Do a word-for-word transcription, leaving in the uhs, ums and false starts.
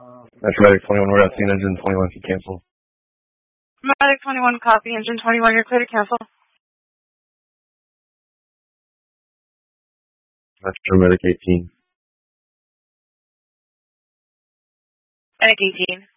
Metromatic twenty-one, we're at scene, engine twenty-one, can cancel. Metromatic twenty-one, copy, engine twenty-one, you're clear to cancel. Metromatic eighteen. Medic eighteen.